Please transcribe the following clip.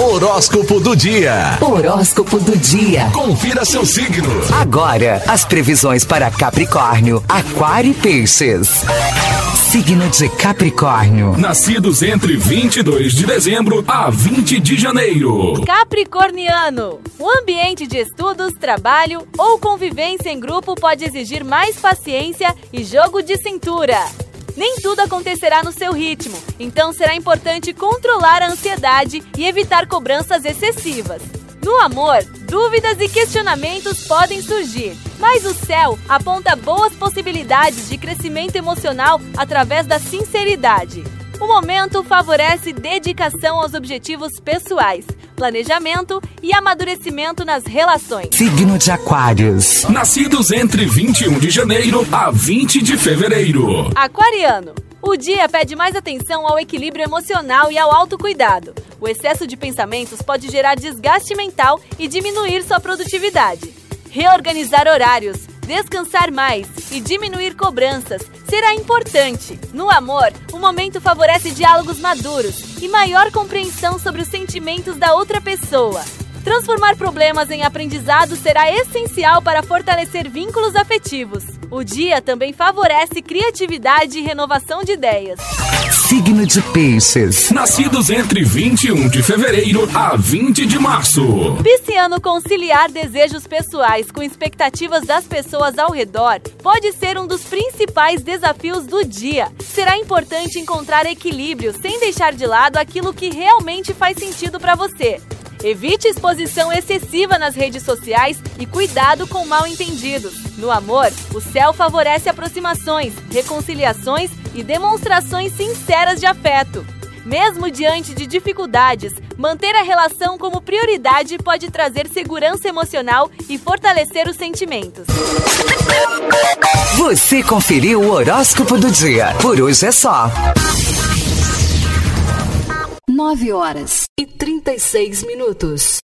Horóscopo do dia. Horóscopo do dia. Confira seu signo. Agora, as previsões para Capricórnio, Aquário e Peixes. Signo de Capricórnio. Nascidos entre 22 de dezembro a 20 de janeiro. Capricorniano. O ambiente de estudos, trabalho ou convivência em grupo pode exigir mais paciência e jogo de cintura. Nem tudo acontecerá no seu ritmo, então será importante controlar a ansiedade e evitar cobranças excessivas. No amor, dúvidas e questionamentos podem surgir, mas o céu aponta boas possibilidades de crescimento emocional através da sinceridade. O momento favorece dedicação aos objetivos pessoais, planejamento e amadurecimento nas relações. Signo de Aquários. Nascidos entre 21 de janeiro a 20 de fevereiro. Aquariano. O dia pede mais atenção ao equilíbrio emocional e ao autocuidado. O excesso de pensamentos pode gerar desgaste mental e diminuir sua produtividade. Reorganizar horários, descansar mais e diminuir cobranças será importante. No amor, o momento favorece diálogos maduros e maior compreensão sobre os sentimentos da outra pessoa. Transformar problemas em aprendizado será essencial para fortalecer vínculos afetivos. O dia também favorece criatividade e renovação de ideias. Signo de Peixes. Nascidos entre 21 de fevereiro a 20 de março. Pisciano, conciliar desejos pessoais com expectativas das pessoas ao redor pode ser um dos principais desafios do dia. Será importante encontrar equilíbrio sem deixar de lado aquilo que realmente faz sentido para você. Evite exposição excessiva nas redes sociais e cuidado com mal-entendidos. No amor, o céu favorece aproximações, reconciliações e demonstrações sinceras de afeto. Mesmo diante de dificuldades, manter a relação como prioridade pode trazer segurança emocional e fortalecer os sentimentos. Você conferiu o horóscopo do dia. Por hoje é só. 9 horas e 36 minutos.